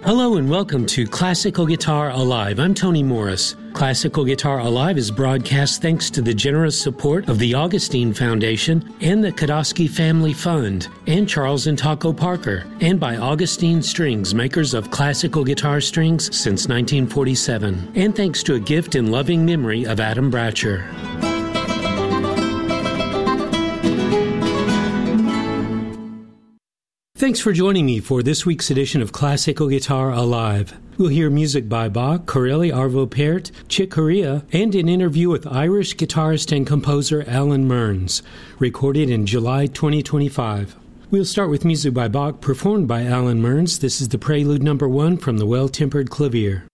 Hello and welcome to Classical Guitar Alive. I'm Tony Morris. Classical Guitar Alive is broadcast thanks to the generous support of the Augustine Foundation and the Kodosky Family Fund and Charles and Taco Parker, and by Augustine Strings, makers of classical guitar strings since 1947, and thanks to a gift in loving memory of Adam Bratcher. Thanks for joining me for this week's edition of Classical Guitar Alive. We'll hear music by Bach, Corelli, Arvo Pärt, Chick Corea, and an interview with Irish guitarist and composer Alan Mearns, recorded in July 2025. We'll start with music by Bach performed by Alan Mearns. This is the Prelude No. 1 from the Well-Tempered Clavier.